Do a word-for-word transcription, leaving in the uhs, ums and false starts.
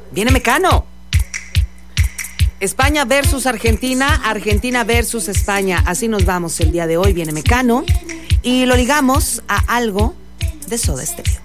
Viene Mecano. España versus Argentina, Argentina versus España. Así nos vamos el día de hoy. Viene Mecano y lo ligamos a algo de Soda Stereo.